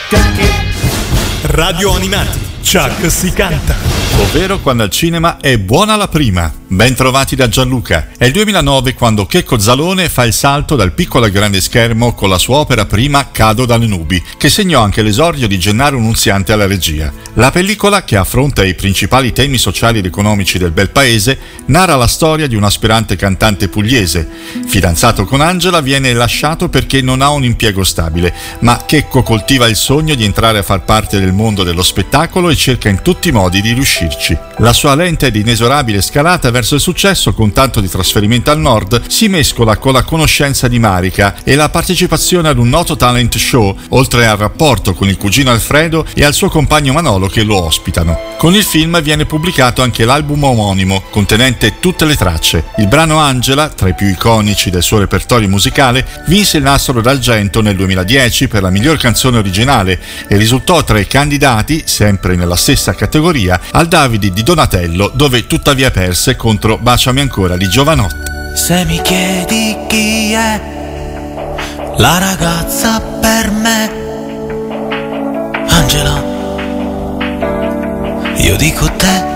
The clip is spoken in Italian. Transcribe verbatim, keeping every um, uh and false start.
Radio Animati, Chuck si canta. Ovvero quando al cinema è buona la prima. Ben trovati da Gianluca. È il duemilanove quando Checco Zalone fa il salto dal piccolo al grande schermo con la sua opera prima Cado dalle nubi, che segnò anche l'esordio di Gennaro Nunziante alla regia. La pellicola, che affronta i principali temi sociali ed economici del bel paese, narra la storia di un aspirante cantante pugliese. Fidanzato con Angela, viene lasciato perché non ha un impiego stabile, ma Checco coltiva il sogno di entrare a far parte del mondo dello spettacolo e cerca in tutti i modi di riuscirci. La sua lenta ed inesorabile scalata verso il successo, con tanto di trasferimento al nord, si mescola con la conoscenza di Marica e la partecipazione ad un noto talent show, oltre al rapporto con il cugino Alfredo e al suo compagno Manolo che lo ospitano. Con il film viene pubblicato anche l'album omonimo, contenente tutte le tracce. Il brano Angela, tra i più iconici del suo repertorio musicale, vinse il Nastro d'Argento nel duemiladieci per la miglior canzone originale e risultò tra i candidati, sempre nella stessa categoria, al Davide di Donatello, dove tuttavia perse contro Baciami ancora di Giovanotti. Se mi chiedi chi è la ragazza per me, Angela, io dico te.